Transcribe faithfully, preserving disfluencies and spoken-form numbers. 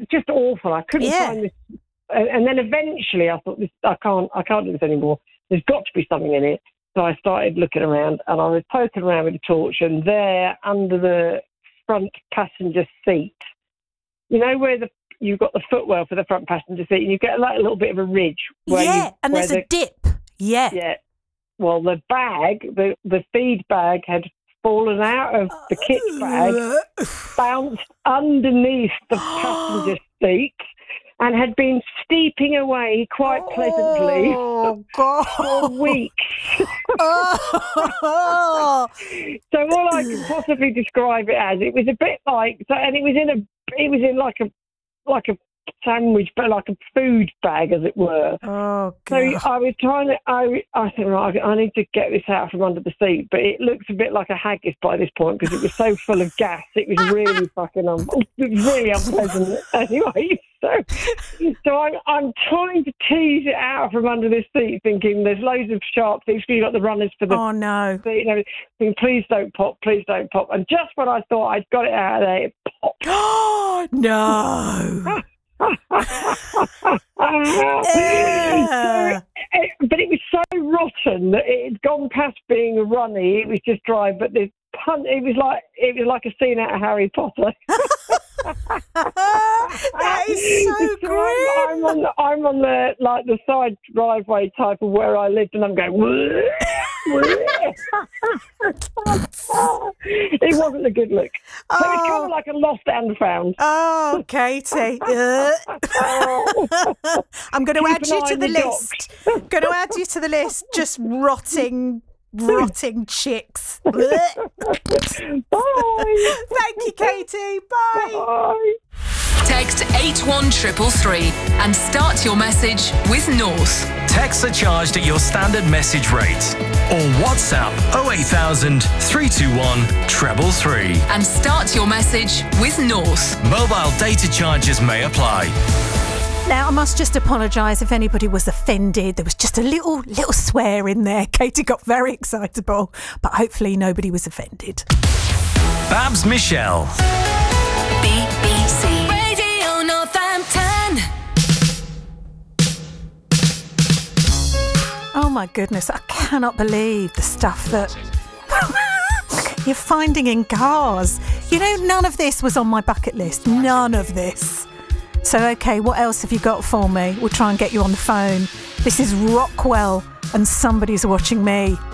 just awful. I couldn't Yeah. find this. And, and then eventually I thought, this, I can't, I can't do this anymore. There's got to be something in it. So I started looking around, and I was poking around with a torch, and there under the front passenger seat, you know where the you've got the footwell for the front passenger seat, and you get like a little bit of a ridge. Where yeah, you, and where there's the, a dip. Yeah. Yeah. Well, the bag, the, the feed bag had fallen out of the kit bag, bounced underneath the passenger seat, and had been steeping away quite pleasantly Oh, God. for weeks. Oh. So all I can possibly describe it as, it was a bit like, so, and it was in a, it was in like a, like a sandwich, but like a food bag, as it were. Oh, So God. I was trying to, I, I think, right, I need to get this out from under the seat, but it looks a bit like a haggis by this point because it was so full of gas. It was really fucking, un- it was really unpleasant. Anyway, so, so I'm, I'm trying to tease it out from under this seat, thinking there's loads of sharp things. You've got the runners for the Oh, no. seat and everything. Please don't pop, please don't pop. And just when I thought I'd got it out of there, it popped. Oh, no. so, Yeah. it, but it was so rotten that it had gone past being a runny. It was just dry, but the pun, it was like it was like a scene out of Harry Potter. That is so So grim. I'm, I'm on the, I'm on the like the side driveway type of where I lived, and I'm going. "Whoa, whoa." It wasn't a good look. So it was kind of like a lost and found. Oh, Katie. Uh. I'm going to Keep add an you eye to on the your list. Going to add you to the list. Just rotting, rotting chicks. Thank Bye. you, Katie. Bye. Bye. Text eight one three three three and start your message with North. Texts are charged at your standard message rate. Or WhatsApp oh eight thousand, three two one, three three three. And start your message with North. Mobile data charges may apply. Now, I must just apologise if anybody was offended. There was just a little, little swear in there. Katie got very excitable, but hopefully nobody was offended. Babs Michelle. B B C Radio Northampton. Oh my goodness, I cannot believe the stuff that you're finding in cars. You know, none of this was on my bucket list. None of this. So, okay, what else have you got for me? We'll try and get you on the phone. This is Rockwell and Somebody's Watching Me.